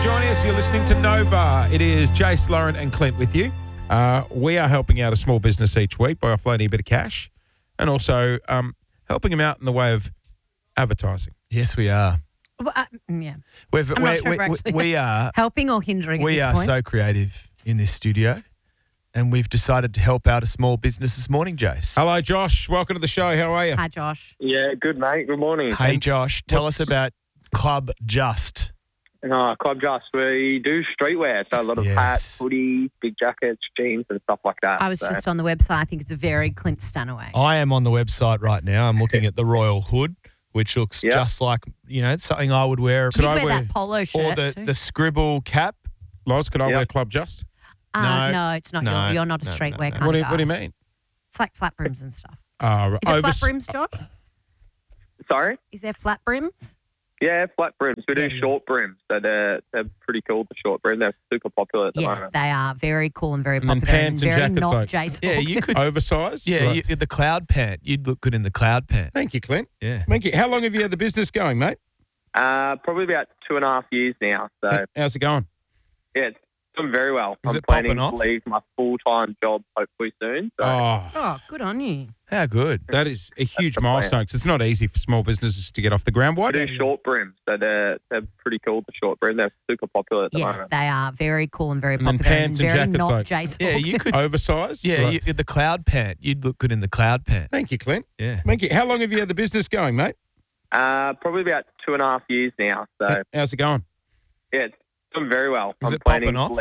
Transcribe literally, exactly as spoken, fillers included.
joining us. You're listening to Nova. It is Jace, Lauren and Clint with you. Uh, we are helping out a small business each week by offloading a bit of cash and also um, helping them out in the way of advertising. Yes, we are. Well, uh, yeah. We've, I'm we're, not sure if we, we're we, actually we are. helping or hindering We at are this point. so creative in this studio, and we've decided to help out a small business this morning, Jace. Hello, Josh. Welcome to the show. How are you? Hi, Josh. Yeah, good, mate. Good morning. Hey, Josh, tell us what's- about Club Just. Uh, Club Just, we do streetwear, so a lot of Yes. hats, hoodies, big jackets, jeans and stuff like that. I was so. just on the website. I think it's a very Clint Stanaway. I am on the website right now. I'm looking at the Royal Hood, which looks Yeah. just like, you know, it's something I would wear. You'd Could I wear, wear- that polo shirt Or the, too. the scribble cap. Loz, could I Yep. wear Club Just? uh, No. no, it's not. No. You're, you're not a No, no, streetwear no. kind What do, you, of guy. what do you mean? It's like flat brims and stuff. Uh, Is it overs- flat brims, Josh? Sorry? Is there flat brims? Yeah, flat brims. We do short brims, so they're, they're pretty cool, the short brim. They're super popular at the Yeah, moment. they are very cool and very And then popular pants and very jackets, not like- Jace Yeah, you Hawkins. could. Oversized? Yeah, Right. you, the cloud pant. You'd look good in the cloud pant. Thank you, Clint. Yeah. Thank you. How long have you had the business going, mate? Uh, probably about two and a half years now. So, How's it going? yeah, it's doing very well. Is I'm it planning popping to off? leave my full-time job hopefully soon. So, Oh, Oh, good on you. How good. that is a huge the plan. milestone because it's not easy for small businesses to get off the ground. we What? do short brims, so they're, they're pretty cool, the short brim. They're super popular at the Yeah, moment. they are very cool and very And then popular pants and very jackets, not like- Jace Yeah, you Hawkins. could. Oversized? Yeah, Right. you, the cloud pant. You'd look good in the cloud pant. Thank you, Clint. Yeah. Thank you. How long have you had the business going, mate? Uh, probably about two and a half years now. So, How's it going? yeah, it's doing very well. Is I'm it planning popping to off?